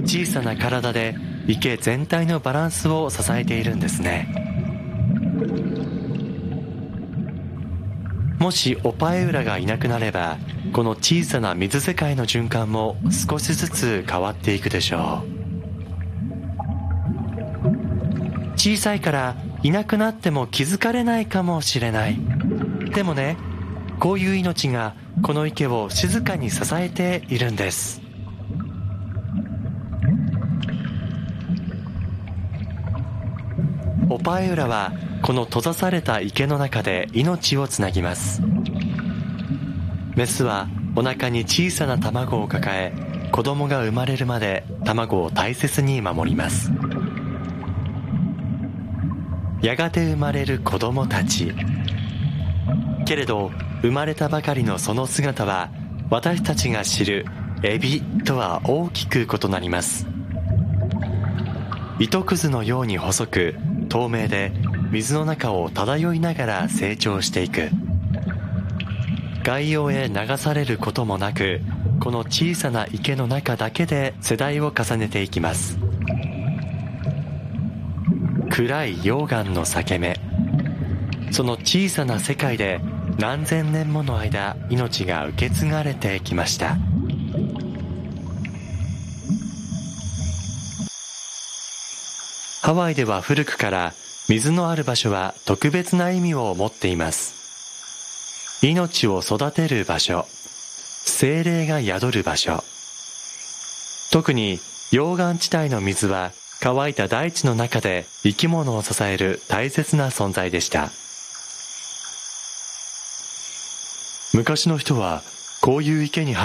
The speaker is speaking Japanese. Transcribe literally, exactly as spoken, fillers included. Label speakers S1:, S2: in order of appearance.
S1: 小さな体で池全体のバランスを支えているんですね。もしオパエウラがいなくなれば、この小さな水世界の循環も少しずつ変わっていくでしょう。小さいからいなくなっても気づかれないかもしれない。でもね、こういう命がこの池を静かに支えているんです。オパエウラはこの閉ざされた池の中で命をつなぎます。メスはお腹に小さな卵を抱え、子供が生まれるまで卵を大切に守ります。やがて生まれる子供たち。けれど生まれたばかりのその姿は、私たちが知るエビとは大きく異なります。糸くずのように細く透明で、水の中を漂いながら成長していく。外洋へ流されることもなく、この小さな池の中だけで世代を重ねていきます。暗い溶岩の裂け目、その小さな世界で何千年もの間、命が受け継がれてきました。ハワイでは古くから水のある場所は特別な意味を持っています。命を育てる場所、精霊が宿る場所。特に溶岩地帯の水は乾いた大地の中で生き物を支える大切な存在でした。昔の人はこういう池に入